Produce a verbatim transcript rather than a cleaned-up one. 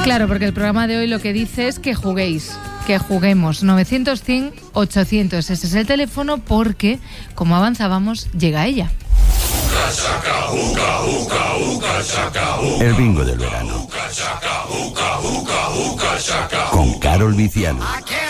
Claro, porque el programa de hoy lo que dice es que juguéis, que juguemos. novecientos, cien, ochocientos. Ese es el teléfono porque, como avanzábamos, llega ella. El bingo del verano. Con Carol Viciano.